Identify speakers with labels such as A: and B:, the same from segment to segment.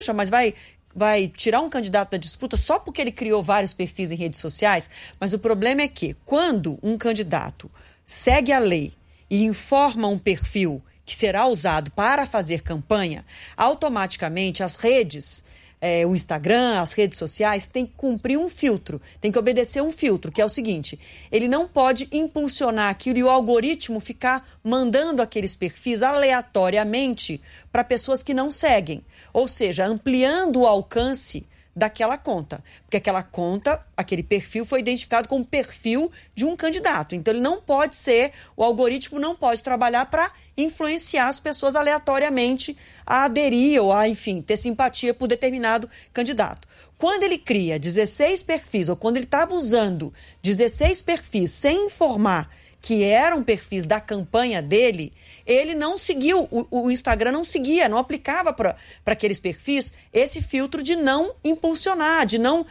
A: mas vai tirar um candidato da disputa só porque ele criou vários perfis em redes sociais? Mas o problema é que quando um candidato segue a lei e informa um perfil que será usado para fazer campanha, automaticamente as redes, o Instagram, as redes sociais, têm que cumprir um filtro, tem que obedecer um filtro, que é o seguinte: ele não pode impulsionar aquilo e o algoritmo ficar mandando aqueles perfis aleatoriamente para pessoas que não seguem, ou seja, ampliando o alcance daquela conta, porque aquela conta, aquele perfil foi identificado como perfil de um candidato, então ele não pode ser, o algoritmo não pode trabalhar para influenciar as pessoas aleatoriamente a aderir ou a, enfim, ter simpatia por determinado candidato. Quando ele cria 16 perfis, ou quando ele estava usando 16 perfis sem informar que eram perfis da campanha dele, ele não seguiu, o Instagram não seguia, não aplicava para aqueles perfis esse filtro de não impulsionar, de não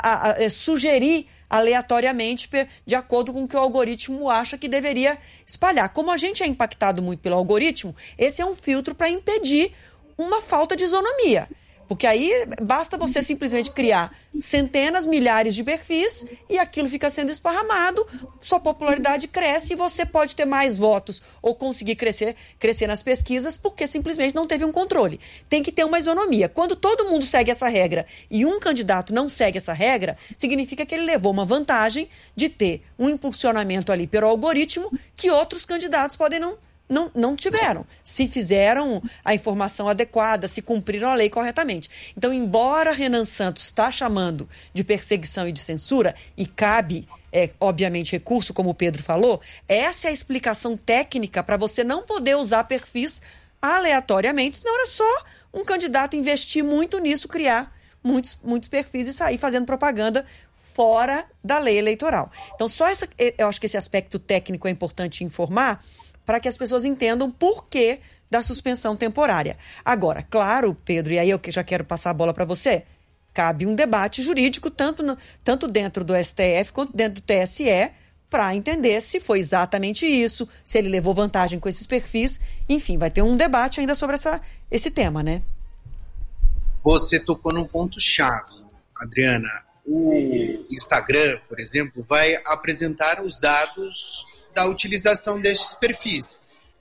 A: sugerir aleatoriamente de acordo com o que o algoritmo acha que deveria espalhar. Como a gente é impactado muito pelo algoritmo, esse é um filtro para impedir uma falta de isonomia. Porque aí basta você simplesmente criar centenas, milhares de perfis e aquilo fica sendo esparramado, sua popularidade cresce e você pode ter mais votos ou conseguir crescer nas pesquisas porque simplesmente não teve um controle. Tem que ter uma isonomia. Quando todo mundo segue essa regra e um candidato não segue essa regra, significa que ele levou uma vantagem de ter um impulsionamento ali pelo algoritmo que outros candidatos podem não tiveram, se fizeram a informação adequada, se cumpriram a lei corretamente. Então, embora Renan Santos está chamando de perseguição e de censura, e cabe, obviamente, recurso, como o Pedro falou, essa é a explicação técnica para você não poder usar perfis aleatoriamente, senão era só um candidato investir muito nisso, criar muitos perfis e sair fazendo propaganda fora da lei eleitoral. Então, eu acho que esse aspecto técnico é importante informar, para que as pessoas entendam por que da suspensão temporária. Agora, claro, Pedro, e aí eu já quero passar a bola para você, cabe um debate jurídico tanto dentro do STF quanto dentro do TSE para entender se foi exatamente isso, se ele levou vantagem com esses perfis. Enfim, vai ter um debate ainda sobre esse tema, né?
B: Você tocou num ponto-chave, Adriana. O Instagram, por exemplo, vai apresentar os dados da utilização destes perfis.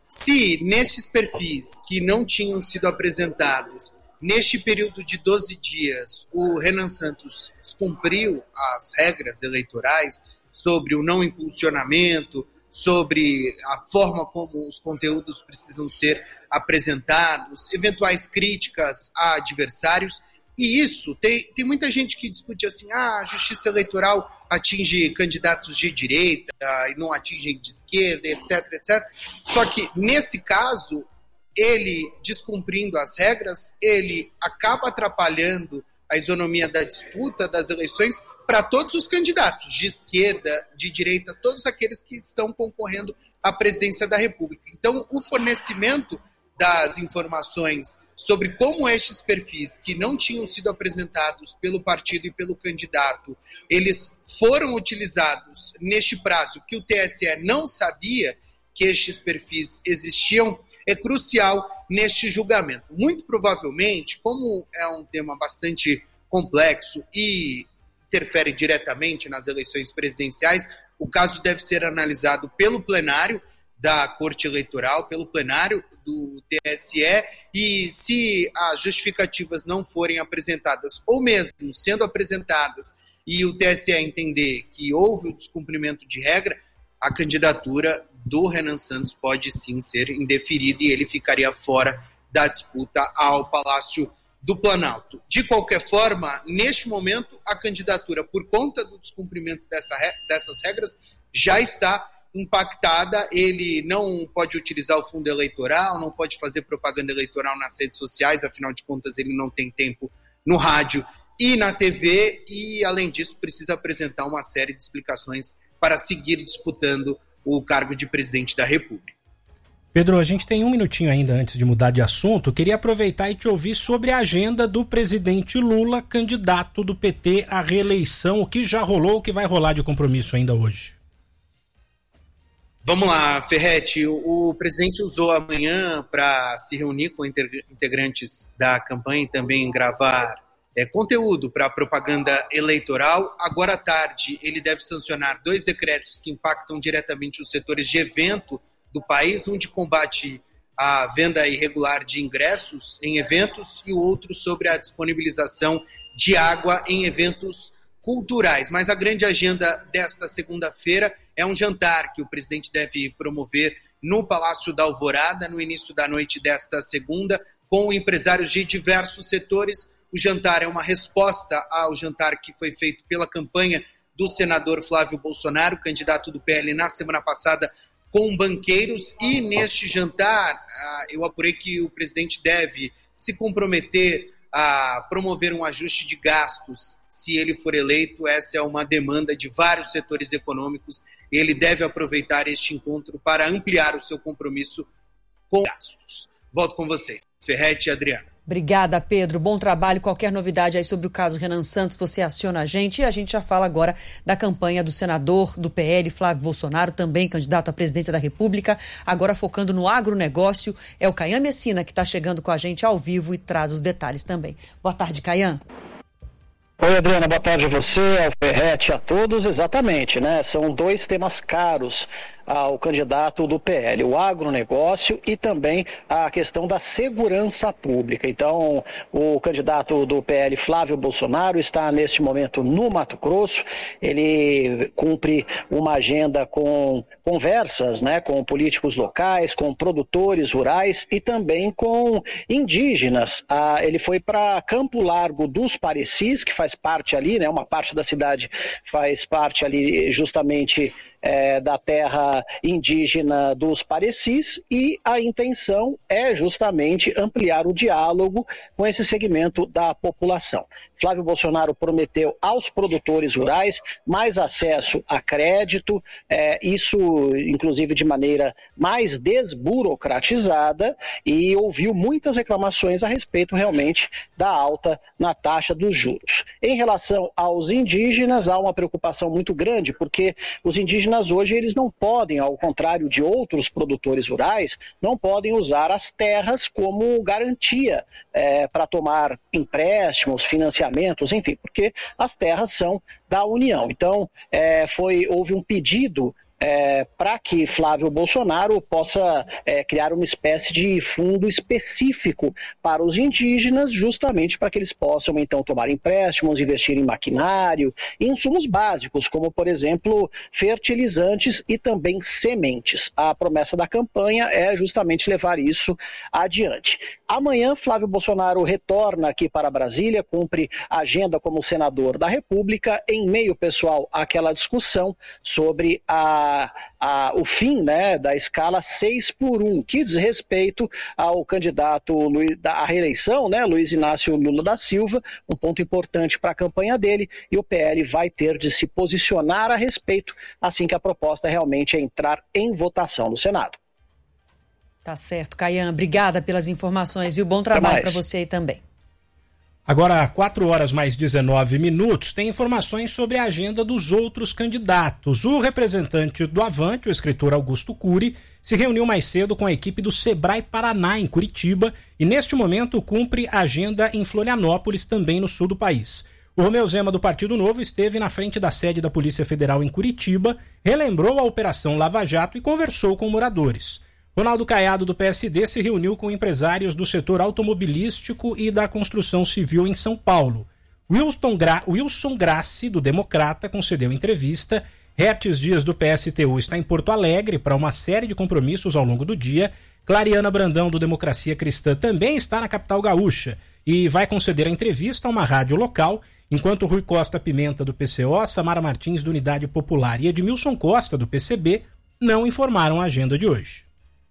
B: Se nestes perfis que não tinham sido apresentados, neste período de 12 dias, o Renan Santos cumpriu as regras eleitorais sobre o não impulsionamento, sobre a forma como os conteúdos precisam ser apresentados, eventuais críticas a adversários, e isso, tem muita gente que discute assim, a justiça eleitoral atinge candidatos de direita e não atinge de esquerda, etc, etc. Só que, nesse caso, ele, descumprindo as regras, ele acaba atrapalhando a isonomia da disputa das eleições para todos os candidatos, de esquerda, de direita, todos aqueles que estão concorrendo à presidência da República. Então, o fornecimento das informações sobre como estes perfis que não tinham sido apresentados pelo partido e pelo candidato, eles foram utilizados neste prazo que o TSE não sabia que estes perfis existiam, é crucial neste julgamento. Muito provavelmente, como é um tema bastante complexo e interfere diretamente nas eleições presidenciais, o caso deve ser analisado pelo plenário da Corte Eleitoral, pelo plenário do TSE, e se as justificativas não forem apresentadas, ou mesmo sendo apresentadas, e o TSE entender que houve o descumprimento de regra, a candidatura do Renan Santos pode sim ser indeferida e ele ficaria fora da disputa ao Palácio do Planalto. De qualquer forma, neste momento, a candidatura, por conta do descumprimento dessas regras, já está impactada. Ele não pode utilizar o fundo eleitoral, não pode fazer propaganda eleitoral nas redes sociais, afinal de contas ele não tem tempo no rádio e na TV, e além disso precisa apresentar uma série de explicações para seguir disputando o cargo de presidente da República.
C: Pedro, a gente tem um minutinho ainda antes de mudar de assunto. Queria aproveitar e te ouvir sobre a agenda do presidente Lula, candidato do PT à reeleição, o que já rolou, o que vai rolar de compromisso ainda hoje.
B: Vamos lá, Ferretti. O presidente usou amanhã para se reunir com integrantes da campanha e também gravar conteúdo para propaganda eleitoral. Agora à tarde, ele deve sancionar 2 decretos que impactam diretamente os setores de evento do país, um de combate à venda irregular de ingressos em eventos e o outro sobre a disponibilização de água em eventos culturais. Mas a grande agenda desta segunda-feira é um jantar que o presidente deve promover no Palácio da Alvorada, no início da noite desta segunda, com empresários de diversos setores. O jantar é uma resposta ao jantar que foi feito pela campanha do senador Flávio Bolsonaro, candidato do PL na semana passada, com banqueiros. E neste jantar, eu apurei que o presidente deve se comprometer a promover um ajuste de gastos se ele for eleito. Essa é uma demanda de vários setores econômicos. Ele deve aproveitar este encontro para ampliar o seu compromisso com gastos. Volto com vocês. Ferretti e Adriana.
A: Obrigada, Pedro. Bom trabalho. Qualquer novidade aí sobre o caso Renan Santos, você aciona a gente. E a gente já fala agora da campanha do senador do PL, Flávio Bolsonaro, também candidato à presidência da República, agora focando no agronegócio. É o Caian Messina que está chegando com a gente ao vivo e traz os detalhes também. Boa tarde, Caian.
D: Oi, Adriana, boa tarde a você, ao Ferretti, a todos. Exatamente, né? São 2 temas caros ao candidato do PL, o agronegócio e também a questão da segurança pública. Então, o candidato do PL, Flávio Bolsonaro, está neste momento no Mato Grosso. Ele cumpre uma agenda com conversas, né, com políticos locais, com produtores rurais e também com indígenas. Ele foi para Campo Largo dos Parecis, que faz parte ali, né, uma parte da cidade faz parte ali justamente da terra indígena dos Parecis, e a intenção é justamente ampliar o diálogo com esse segmento da população. Flávio Bolsonaro prometeu aos produtores rurais mais acesso a crédito, isso inclusive de maneira mais desburocratizada, e ouviu muitas reclamações a respeito realmente da alta na taxa dos juros. Em relação aos indígenas, há uma preocupação muito grande, porque os indígenas hoje eles não podem, ao contrário de outros produtores rurais, não podem usar as terras como garantia para tomar empréstimos, financiamentos, enfim, porque as terras são da União. Então, houve um pedido para que Flávio Bolsonaro possa criar uma espécie de fundo específico para os indígenas, justamente para que eles possam, então, tomar empréstimos, investir em maquinário, em insumos básicos, como, por exemplo, fertilizantes e também sementes. A promessa da campanha é justamente levar isso adiante. Amanhã, Flávio Bolsonaro retorna aqui para Brasília, cumpre a agenda como senador da República, em meio, pessoal, àquela discussão sobre o fim, né, da escala 6x1, que diz respeito ao candidato à reeleição, né, Luiz Inácio Lula da Silva, um ponto importante para a campanha dele, e o PL vai ter de se posicionar a respeito assim que a proposta realmente entrar em votação no Senado.
A: Tá certo, Caian. Obrigada pelas informações, viu? Bom trabalho para você aí também.
C: Agora, 4h mais 19, tem informações sobre a agenda dos outros candidatos. O representante do Avante, o escritor Augusto Cury, se reuniu mais cedo com a equipe do Sebrae Paraná, em Curitiba, e neste momento cumpre a agenda em Florianópolis, também no sul do país. O Romeu Zema, do Partido Novo, esteve na frente da sede da Polícia Federal em Curitiba, relembrou a Operação Lava Jato e conversou com moradores. Ronaldo Caiado, do PSD, se reuniu com empresários do setor automobilístico e da construção civil em São Paulo. Wilson Grassi, do Democrata, concedeu entrevista. Hertes Dias, do PSTU, está em Porto Alegre para uma série de compromissos ao longo do dia. Clariana Brandão, do Democracia Cristã, também está na capital gaúcha e vai conceder a entrevista a uma rádio local, enquanto Rui Costa Pimenta, do PCO, Samara Martins, do Unidade Popular, e Edmilson Costa, do PCB, não informaram a agenda de hoje.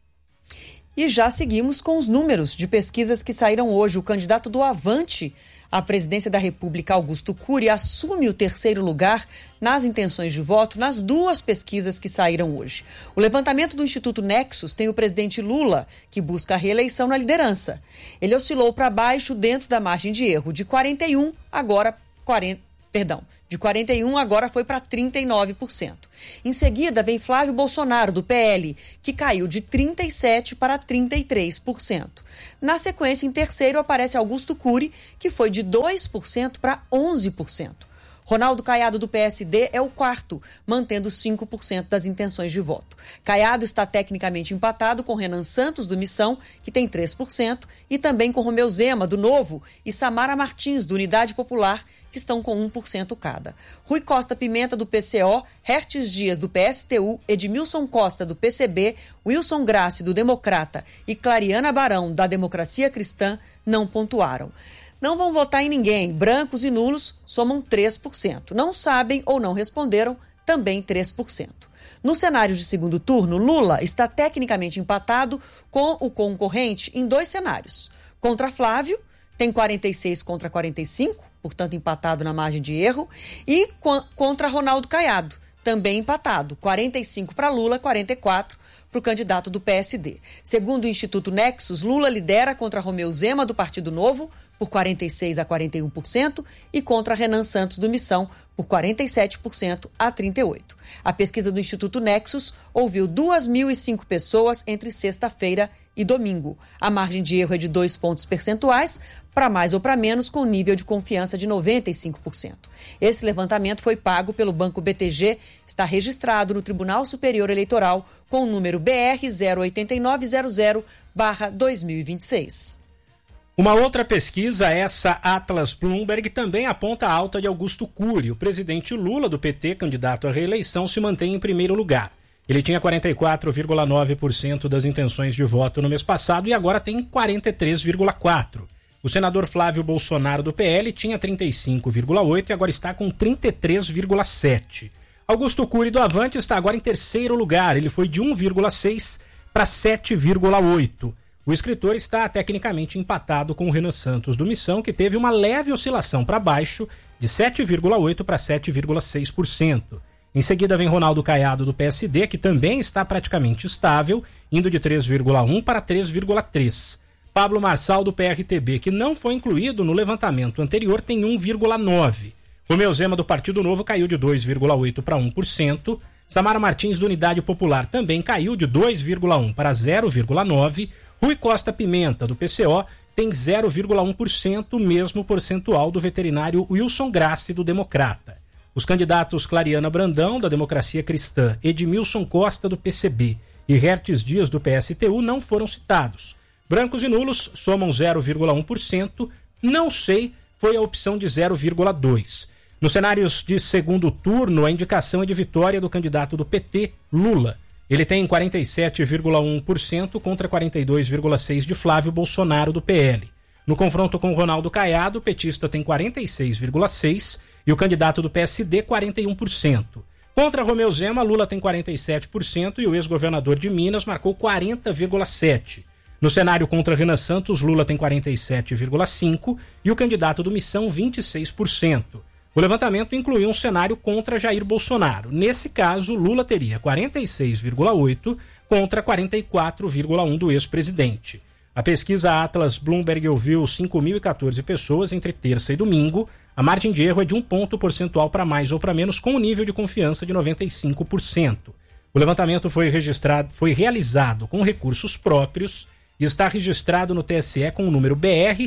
A: E já seguimos com os números de pesquisas que saíram hoje. O candidato do Avante à presidência da República, Augusto Cury, assume o 3º lugar nas intenções de voto nas 2 pesquisas que saíram hoje. O levantamento do Instituto Nexus tem o presidente Lula, que busca a reeleição na liderança. Ele oscilou para baixo dentro da margem de erro de 41, agora De 41% agora foi para 39%. Em seguida vem Flávio Bolsonaro, do PL, que caiu de 37% para 33%. Na sequência, em terceiro, aparece Augusto Cury, que foi de 2% para 11%. Ronaldo Caiado, do PSD, é o quarto, mantendo 5% das intenções de voto. Caiado está tecnicamente empatado com Renan Santos, do Missão, que tem 3%, e também com Romeu Zema, do Novo, e Samara Martins, do Unidade Popular, que estão com 1% cada. Rui Costa Pimenta, do PCO, Hertes Dias, do PSTU, Edmilson Costa, do PCB, Wilson Grassi, do Democrata, e Clariana Barão, da Democracia Cristã, não pontuaram. Não vão votar em ninguém. Brancos e nulos somam 3%. Não sabem ou não responderam, também 3%. No cenário de segundo turno, Lula está tecnicamente empatado com o concorrente em 2 cenários. Contra Flávio, tem 46 contra 45, portanto empatado na margem de erro, e contra Ronaldo Caiado, também empatado, 45 para Lula, 44 para o candidato do PSD. Segundo o Instituto Nexus, Lula lidera contra Romeu Zema, do Partido Novo, por 46% a 41%, e contra Renan Santos, do Missão, por 47% a 38%. A pesquisa do Instituto Nexus ouviu 2.005 pessoas entre sexta-feira e domingo. A margem de erro é de 2 pontos percentuais, para mais ou para menos, com nível de confiança de 95%. Esse levantamento foi pago pelo Banco BTG, está registrado no Tribunal Superior Eleitoral com o número BR 08900/2026.
C: Uma outra pesquisa, essa Atlas Bloomberg, também aponta a alta de Augusto Cury. O presidente Lula, do PT, candidato à reeleição, se mantém em primeiro lugar. Ele tinha 44,9% das intenções de voto no mês passado e agora tem 43,4%. O senador Flávio Bolsonaro, do PL, tinha 35,8% e agora está com 33,7%. Augusto Cury, do Avante, está agora em terceiro lugar. Ele foi de 1,6% para 7,8%. O escritor está tecnicamente empatado com o Renan Santos, do Missão, que teve uma leve oscilação para baixo de 7,8% para 7,6%. Em seguida vem Ronaldo Caiado, do PSD, que também está praticamente estável, indo de 3,1% para 3,3%. Pablo Marçal, do PRTB, que não foi incluído no levantamento anterior, tem 1,9%. Romeu Zema, do Partido Novo, caiu de 2,8% para 1%. Samara Martins, do Unidade Popular, também caiu de 2,1% para 0,9%. Rui Costa Pimenta, do PCO, tem 0,1%, mesmo percentual do veterinário Wilson Grassi, do Democrata. Os candidatos Clariana Brandão, da Democracia Cristã, Edmilson Costa, do PCB e Hertes Dias, do PSTU, não foram citados. Brancos e nulos somam 0,1%, não sei foi a opção de 0,2%. Nos cenários de segundo turno, a indicação é de vitória do candidato do PT, Lula. Ele tem 47,1% contra 42,6% de Flávio Bolsonaro, do PL. No confronto com Ronaldo Caiado, o petista tem 46,6% e o candidato do PSD, 41%. Contra Romeu Zema, Lula tem 47% e o ex-governador de Minas marcou 40,7%. No cenário contra Renan Santos, Lula tem 47,5% e o candidato do Missão, 26%. O levantamento incluiu um cenário contra Jair Bolsonaro. Nesse caso, Lula teria 46,8% contra 44,1% do ex-presidente. A pesquisa Atlas Bloomberg ouviu 5.014 pessoas entre terça e domingo. A margem de erro é de 1 ponto percentual para mais ou para menos, com um nível de confiança de 95%. O levantamento foi realizado com recursos próprios e está registrado no TSE com o número BR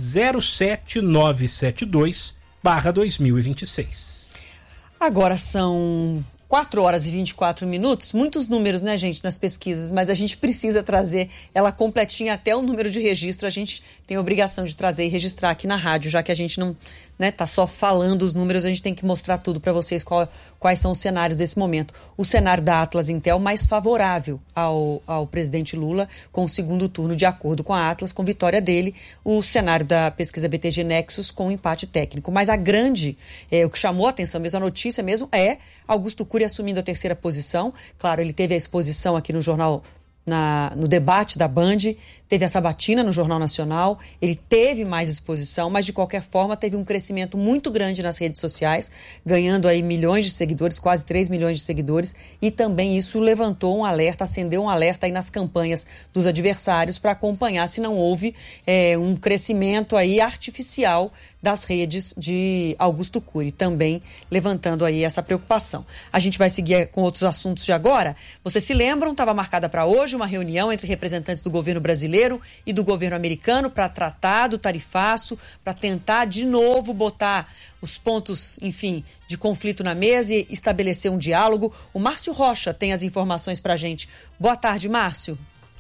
C: 07972/2026.
A: Agora são 4 horas e 24 minutos, muitos números, né, gente, nas pesquisas, mas a gente precisa trazer ela completinha até o número de registro. A gente tem a obrigação de trazer e registrar aqui na rádio, já que a gente não, né, tá só falando os números, a gente tem que mostrar tudo para vocês quais são os cenários desse momento. O cenário da Atlas Intel mais favorável ao presidente Lula, com o segundo turno de acordo com a Atlas, com vitória dele. O cenário da pesquisa BTG Nexus com empate técnico. Mas a grande, o que chamou a atenção mesmo, a notícia mesmo, é Augusto Cury assumindo a terceira posição. Claro, ele teve a exposição aqui no jornal, no debate da Band, teve a sabatina no Jornal Nacional, ele teve mais exposição, mas de qualquer forma teve um crescimento muito grande nas redes sociais, ganhando aí milhões de seguidores, quase 3 milhões de seguidores, e também isso levantou um alerta, acendeu um alerta aí nas campanhas dos adversários para acompanhar se não houve um crescimento aí artificial das redes de Augusto Cury, também levantando aí essa preocupação. A gente vai seguir com outros assuntos de agora. Vocês se lembram, estava marcada para hoje uma reunião entre representantes do governo brasileiro e do governo americano para tratar do tarifaço, para tentar de novo botar os pontos, enfim, de conflito na mesa e estabelecer um diálogo. O Márcio Rocha tem as informações para a gente. Boa tarde, Márcio.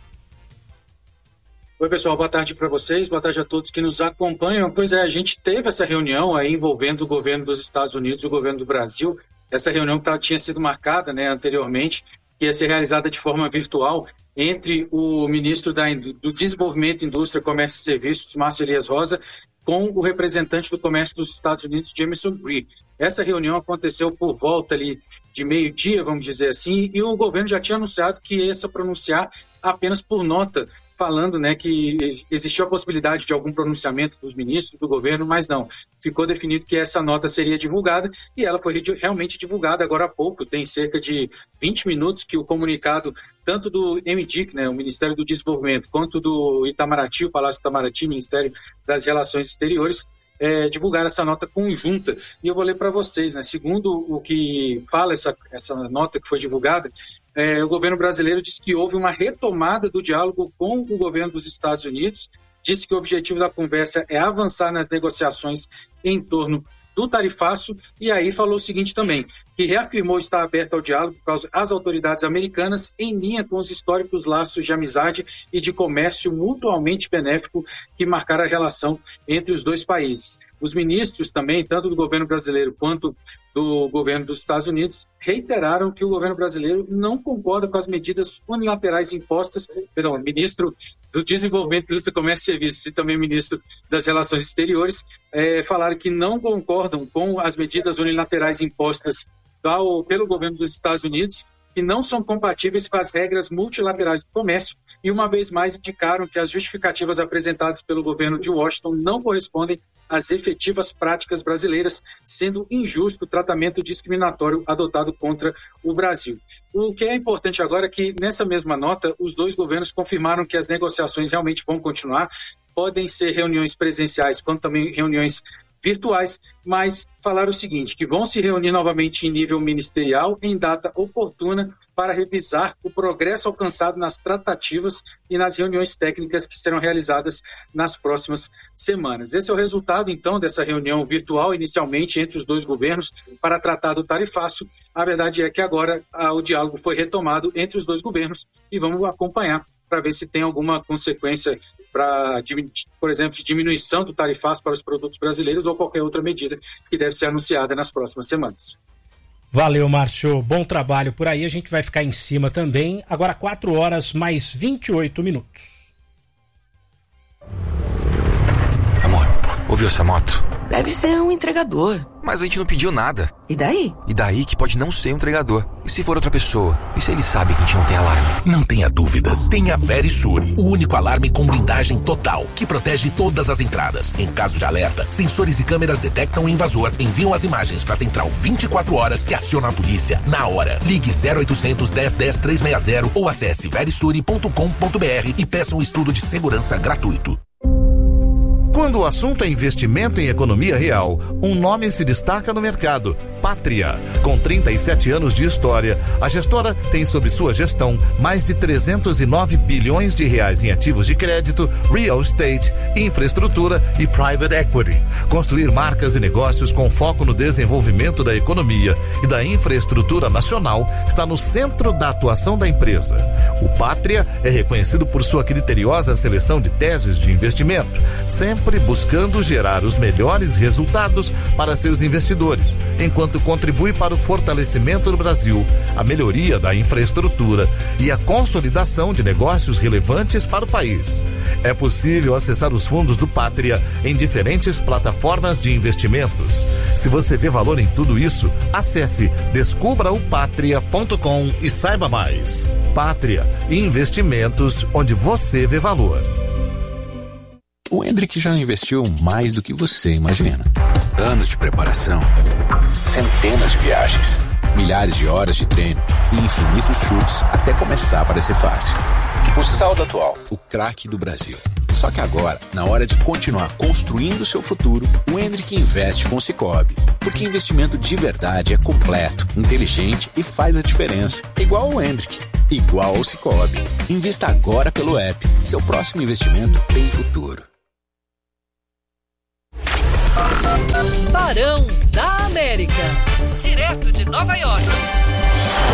E: Oi, pessoal, boa tarde para vocês, boa tarde a todos que nos acompanham. Pois é, a gente teve essa reunião aí envolvendo o governo dos Estados Unidos e o governo do Brasil. Essa reunião que tinha sido marcada, anteriormente, que ia ser realizada de forma virtual entre o ministro do Desenvolvimento, Indústria, Comércio e Serviços, Márcio Elias Rosa, com o representante do comércio dos Estados Unidos, Jamieson Bree. Essa reunião aconteceu por volta ali de meio-dia, vamos dizer assim, e o governo já tinha anunciado que ia se pronunciar apenas por nota, falando que existia a possibilidade de algum pronunciamento dos ministros do governo, mas não. Ficou definido que essa nota seria divulgada e ela foi realmente divulgada agora há pouco. Tem cerca de 20 minutos que o comunicado, tanto do MDIC, o Ministério do Desenvolvimento, quanto do Itamaraty, o Palácio Itamaraty, Ministério das Relações Exteriores, divulgaram essa nota conjunta. E eu vou ler para vocês, segundo o que fala essa nota que foi divulgada, o governo brasileiro disse que houve uma retomada do diálogo com o governo dos Estados Unidos, disse que o objetivo da conversa é avançar nas negociações em torno do tarifaço, e aí falou o seguinte também, que reafirmou estar aberto ao diálogo com as autoridades americanas em linha com os históricos laços de amizade e de comércio mutuamente benéfico que marcaram a relação entre os dois países. Os ministros também, tanto do governo brasileiro quanto do governo dos Estados Unidos, reiteraram que o governo brasileiro não concorda com as medidas unilaterais impostas, o ministro do Desenvolvimento, Indústria, Comércio e Serviços e também o ministro das Relações Exteriores falaram que não concordam com as medidas unilaterais impostas pelo governo dos Estados Unidos, que não são compatíveis com as regras multilaterais do comércio, e uma vez mais indicaram que as justificativas apresentadas pelo governo de Washington não correspondem às efetivas práticas brasileiras, sendo injusto o tratamento discriminatório adotado contra o Brasil. O que é importante agora é que, nessa mesma nota, os dois governos confirmaram que as negociações realmente vão continuar, podem ser reuniões presenciais, quanto também reuniões virtuais, mas falaram o seguinte, que vão se reunir novamente em nível ministerial em data oportuna para revisar o progresso alcançado nas tratativas e nas reuniões técnicas que serão realizadas nas próximas semanas. Esse é o resultado, então, dessa reunião virtual, inicialmente entre os dois governos, para tratar do tarifaço. A verdade é que agora o diálogo foi retomado entre os dois governos e vamos acompanhar para ver se tem alguma consequência para, por exemplo, de diminuição do tarifaço para os produtos brasileiros ou qualquer outra medida que deve ser anunciada nas próximas semanas.
C: Valeu, Márcio. Bom trabalho por aí. A gente vai ficar em cima também. Agora 4 horas mais 28 minutos.
F: Amor, ouviu essa moto?
G: Deve ser um entregador.
F: Mas a gente não pediu nada.
G: E daí?
F: E daí que pode não ser um entregador. E se for outra pessoa? E se ele sabe que a gente não tem alarme?
H: Não tenha dúvidas. Tenha Verisur, o único alarme com blindagem total, que protege todas as entradas. Em caso de alerta, sensores e câmeras detectam o invasor, enviam as imagens para a central 24 horas que aciona a polícia na hora. Ligue 0800 10 10 360 ou acesse verisure.com.br e peça um estudo de segurança gratuito.
I: Quando o assunto é investimento em economia real, um nome se destaca no mercado: Pátria. Com 37 anos de história, a gestora tem sob sua gestão mais de 309 bilhões de reais em ativos de crédito, real estate, infraestrutura e private equity. Construir marcas e negócios com foco no desenvolvimento da economia e da infraestrutura nacional está no centro da atuação da empresa. O Pátria é reconhecido por sua criteriosa seleção de teses de investimento, sempre buscando gerar os melhores resultados para seus investidores, enquanto contribui para o fortalecimento do Brasil, a melhoria da infraestrutura e a consolidação de negócios relevantes para o país. É possível acessar os fundos do Pátria em diferentes plataformas de investimentos. Se você vê valor em tudo isso, acesse descubraopatria.com e saiba mais. Pátria, investimentos onde você vê valor.
F: O Hendrick já investiu mais do que você imagina. Anos de preparação, centenas de viagens, milhares de horas de treino e infinitos chutes até começar a parecer fácil. O saldo atual, o craque do Brasil. Só que agora, na hora de continuar construindo o seu futuro, o Hendrick investe com o Sicoob. Porque investimento de verdade é completo, inteligente e faz a diferença. Igual ao Hendrick, igual ao Sicoob. Invista agora pelo app. Seu próximo investimento tem futuro.
J: Barão da América. Direto de Nova York.